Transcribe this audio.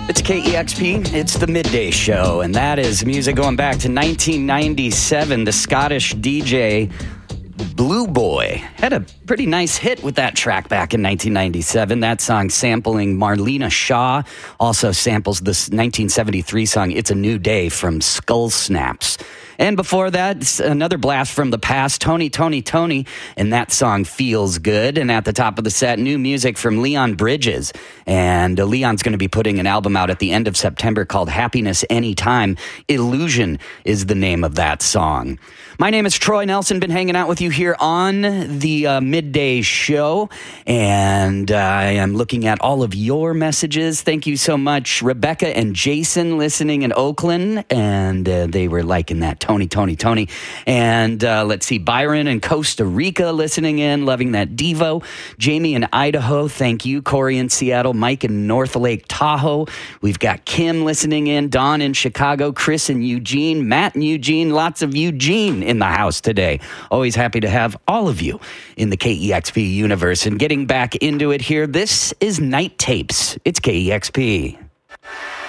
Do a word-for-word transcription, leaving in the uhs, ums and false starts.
It's K E X P, it's the Midday Show, and that is music going back to nineteen ninety-seven. The Scottish D J Blue Boy had a pretty nice hit with that track back in nineteen ninety-seven. That song sampling Marlena Shaw, also samples this nineteen seventy-three song It's a New Day from Skull Snaps. And before that, another blast from the past, Tony, Tony, Tony, and that song Feels Good. And at the top of the set, new music from Leon Bridges. And uh, Leon's going to be putting an album out at the end of September called Happiness Anytime. Illusion is the name of that song. My name is Troy Nelson, been hanging out with you here on the uh, Midday Show, and uh, I am looking at all of your messages. Thank you so much, Rebecca and Jason, listening in Oakland, and uh, they were liking that Tony, Tony, Tony. And uh, let's see, Byron in Costa Rica listening in, loving that Devo. Jamie in Idaho, thank you. Corey in Seattle, Mike in North Lake Tahoe. We've got Kim listening in, Don in Chicago, Chris in Eugene, Matt in Eugene, lots of Eugene in the house today. Always happy to have all of you in the K E X P universe. And getting back into it here, this is Night Tapes. It's K E X P.